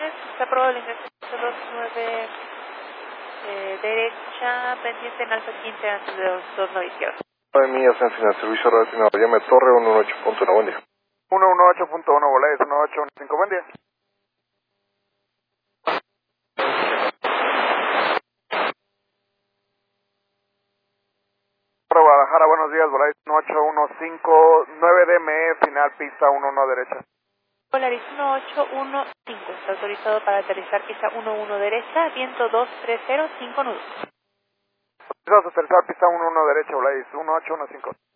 órdenes. Está aprobado el ingreso 29 derecha, pendiente en alfa 15 antes de 29 izquierda. 9 millas en final, servicio radio Miami Torre 118.1, buen día. 118.1, Volaris 1815, buen día. Guadalajara, buenos días, Volaris 1815, 9DME, final pista 11 derecha. Volaris 1815, está autorizado para aterrizar pista 11 derecha, viento 230, 5 nudos. Vamos a aterrizar pista 11 derecha, Volaris 1815.